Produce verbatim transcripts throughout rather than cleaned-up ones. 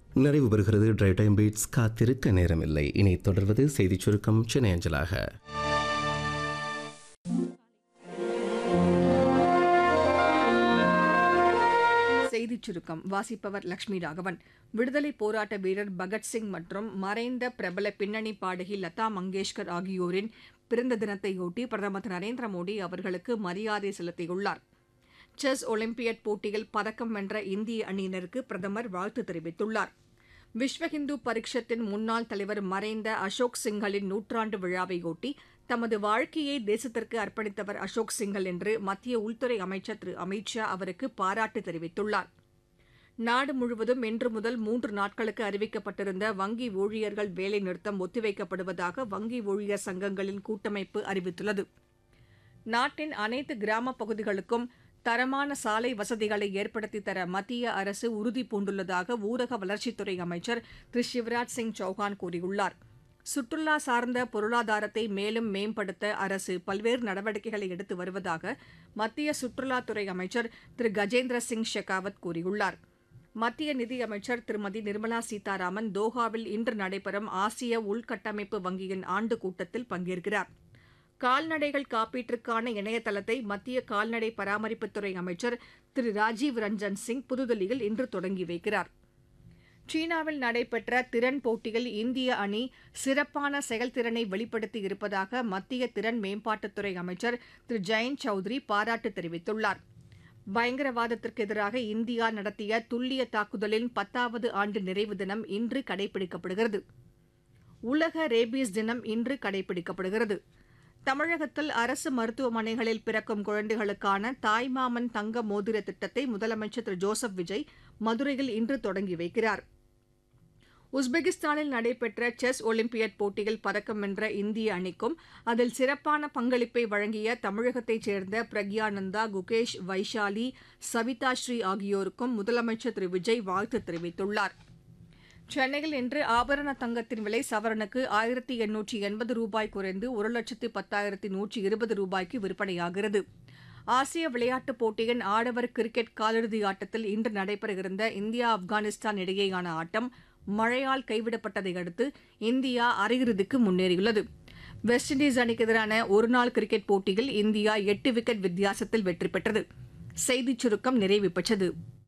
நிறைவு பெறுகிறது drive time beats. காத்திருக்க நேரமில்லை. இனி தொடர்வது செய்திச் சுருக்கம் சென்னை அஞ்சலாக. செய்திச் சுருக்கம் வாசிப்பவர் லட்சுமி ராகவன். விடுதலை போராட்ட வீரர் பகத்சிங் மற்றும் மறைந்த பிரபல பின்னணி பாடகி லதா மங்கேஷ்கர் ஆகியோரின் பிறந்த தினத்தையொட்டி பிரதமர் திரு நரேந்திர மோடி அவர்களுக்கு மரியாதை செலுத்தியுள்ளார். செஸ் ஒலிம்பியட் போட்டியில் பதக்கம் வென்ற இந்திய அணியினருக்கு பிரதமர் வாழ்த்து தெரிவித்துள்ளார். விஸ்வ ஹிந்து பரிஷத்தின் முன்னாள் தலைவர் மறைந்த அசோக் சிங்கலின் நூற்றாண்டு விழாவையொட்டி தமது வாழ்க்கையை தேசத்திற்கு அர்ப்பணித்தவர் அசோக் சிங்கல் என்று மத்திய உள்துறை அமைச்சர் திரு அமித் ஷா அவருக்கு பாராட்டு தெரிவித்துள்ளார். நாடு முழுவதும் இன்று முதல் மூன்று நாட்களுக்கு அறிவிக்கப்பட்டிருந்த வங்கி ஊழியர்கள் வேலை நிறுத்தம் ஒத்திவைக்கப்படுவதாக வங்கி ஊழியர் சங்கங்களின் கூட்டமைப்பு அறிவித்துள்ளது. நாட்டின் அனைத்து கிராமப் பகுதிகளுக்கும் தரமான சாலை வசதிகளை ஏற்படுத்தித் தர மத்திய அரசு உறுதி பூண்டுள்ளதாக ஊரக வளர்ச்சித்துறை அமைச்சர் திரு சிவராஜ் சிங் சௌஹான் கூறியுள்ளார். சுற்றுலா சார்ந்த பொருளாதாரத்தை மேலும் மேம்படுத்த அரசு பல்வேறு நடவடிக்கைகளை எடுத்து வருவதாக மத்திய சுற்றுலாத்துறை அமைச்சர் திரு கஜேந்திர சிங் ஷெகாவத் கூறியுள்ளார். மத்திய நிதியமைச்சர் திருமதி நிர்மலா சீதாராமன் தோஹாவில் இன்று நடைபெறும் ஆசிய உள்கட்டமைப்பு வங்கியின் ஆண்டு கூட்டத்தில் பங்கேற்கிறார். கால்நடைகள் காப்பீட்டிற்கான இணையதளத்தை மத்திய கால்நடை பராமரிப்புத்துறை அமைச்சர் திரு ராஜீவ் ரஞ்சன் சிங் புதுதில்லியில் இன்று தொடங்கி வைக்கிறார். சீனாவில் நடைபெற்ற திறன் போட்டியில் இந்திய அணி சிறப்பான செயல்திறனை வெளிப்படுத்தி இருப்பதாக மத்திய திறன் மேம்பாட்டுத்துறை அமைச்சர் திரு ஜெயந்த் சௌத்ரி பாராட்டு தெரிவித்துள்ளார். பயங்கரவாதத்திற்கு எதிராக இந்தியா நடத்திய துல்லிய தாக்குதலின் பத்தாவது ஆண்டு நிறைவு தினம் இன்று கடைபிடிக்கப்படுகிறது. உலக ரேபீஸ் தினம் இன்று கடைபிடிக்கப்படுகிறது. தமிழகத்தில் அரசு மருத்துவமனைகளில் பிறக்கும் குழந்தைகளுக்கான தாய்மாமன் தங்க மோதிர திட்டத்தை முதலமைச்சர் திரு ஜோசப் விஜய் மதுரையில் இன்று தொடங்கி வைக்கிறார். உஸ்பெகிஸ்தானில் நடைபெற்ற செஸ் ஒலிம்பியட் போட்டியில் பதக்கம் வென்ற இந்திய அணிக்கும் அதில் சிறப்பான பங்களிப்பை வழங்கிய தமிழகத்தைச் சேர்ந்த பிரக்யானந்தா, குகேஷ், வைஷாலி, சவிதா ஸ்ரீ ஆகியோருக்கும் முதலமைச்சர் திரு விஜய் வாழ்த்து தெரிவித்துள்ளார். சென்னையில் இன்று ஆபரண தங்கத்தின் விலை சவரனுக்கு ஆயிரத்தி எண்ணூற்றி எண்பது ரூபாய் குறைந்து ஒரு லட்சத்து பத்தாயிரத்தி நூற்றி இருபது ரூபாய்க்கு விற்பனையாகிறது. ஆசிய விளையாட்டுப் போட்டியின் ஆடவர் கிரிக்கெட் காலிறுதி ஆட்டத்தில் இன்று நடைபெறவிருந்த இந்தியா ஆப்கானிஸ்தான் இடையேயான ஆட்டம் மழையால் கைவிடப்பட்டதை அடுத்து இந்தியா அரையிறுதிக்கு முன்னேறியுள்ளது. வெஸ்ட் இண்டீஸ் அணிக்கு எதிரான ஒருநாள் கிரிக்கெட் போட்டியில் இந்தியா எட்டு விக்கெட் வித்தியாசத்தில் வெற்றி பெற்றது. செய்திச் சுருக்கம் நிறைவு பெற்றது.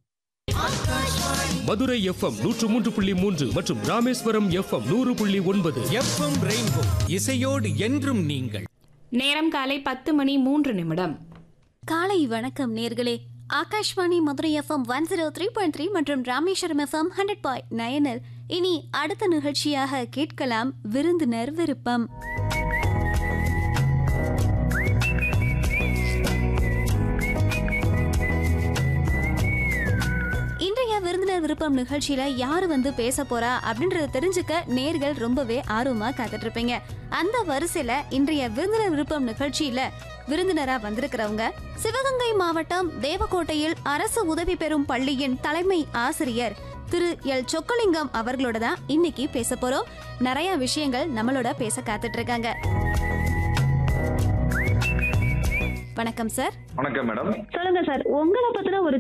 மதுரை எஃப் எம் நூற்று மூன்று புள்ளி மூன்று மற்றும் ராமேஸ்வரம் எஃப் எம் நூறு புள்ளி ஒன்பது. எஃப் எம் ரெயின்போ இசையோடு என்றும் நீங்கள். நேரம் காலை பத்து மணி மூன்று நிமிடம். காலை வணக்கம் நேர்களே. Akashvani Madurai F M one zero three point three மற்றும் Rameswaram F M hundred point நைனில் இனி அடுத்த நிகழ்ச்சியாக கேட்கலாம் விருந்தினர் விருப்பம். இன்றைய விருந்தினர் விருப்பம் நிகழ்ச்சியில யாரு வந்து பேச போறா அப்படின்றத தெரிஞ்சுக்க நேர்கள் ரொம்பவே ஆர்வமா காத்துட்டு இருப்பீங்க. அந்த வரிசையில இன்றைய விருந்தினர் விருப்பம் நிகழ்ச்சியில விருந்தினரா வந்திருக்கிறவங்க சிவகங்கை மாவட்டம் தேவக்கோட்டையில் அரசு உதவி பெறும் பள்ளியின் தலைமை ஆசிரியர் திரு எல் சொக்கலிங்கம் அவர்களோட தான் இன்னைக்கு பேச போறோம். நிறைய விஷயங்கள் நம்மளோட பேச காத்துட்டு இருக்காங்க. வணக்கம் சார். வணக்கம் மேடம். சொல்லுங்க சார், உங்களை பத்தின ஒரு